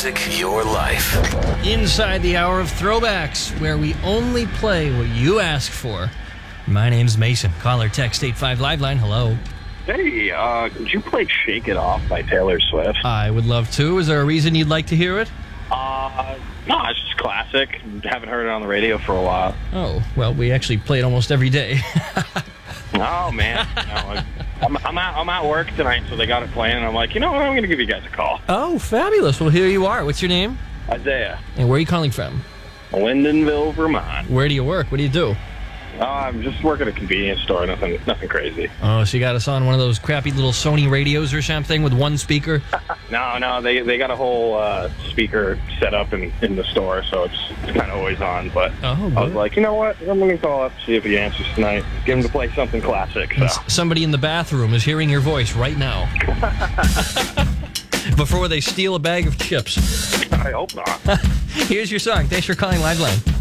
music, your life. Inside the hour of throwbacks, where we only play what you ask for. My name's Mason. Call or text 85 Liveline. Hello. Hey, could you play Shake It Off by Taylor Swift? I would love to. Is there a reason you'd like to hear it? No, it's just classic. Haven't heard it on the radio for a while. Oh, well, we actually play it almost every day. Oh, man. I'm at work tonight, so they got it playing, and I'm like, you know what, I'm going to give you guys a call. Oh, fabulous. Well, here you are. What's your name? Isaiah, And where are you calling from? Lindenville, Vermont. Where do you work? What do you do? I'm just working at a convenience store, nothing crazy. Oh, so you got us on one of those crappy little Sony radios or something with one speaker? No, they got a whole speaker set up in the store, so it's kind of always on. But Oh, I was like, you know what? I'm going to call up, see if he answers tonight. Get him to play something classic. So. Somebody in the bathroom is hearing your voice right now. Before they steal a bag of chips. I hope not. Here's your song. Thanks for calling Liveline.